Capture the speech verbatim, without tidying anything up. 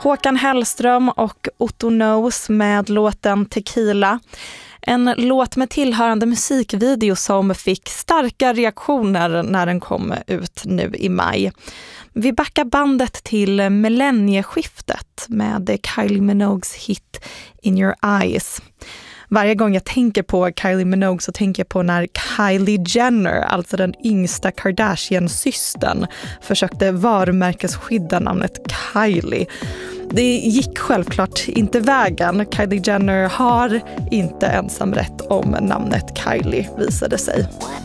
Håkan Hellström och Otto Knows med låten Tequila. En låt med tillhörande musikvideo som fick starka reaktioner när den kom ut nu i maj. Vi backar bandet till millennieskiftet med Kylie Minogues hit In Your Eyes. Varje gång jag tänker på Kylie Minogue så tänker jag på när Kylie Jenner, alltså den yngsta Kardashian-systern, försökte varumärkesskydda namnet Kylie. Det gick självklart inte vägen. Kylie Jenner har inte ensam rätt om namnet Kylie, visade sig.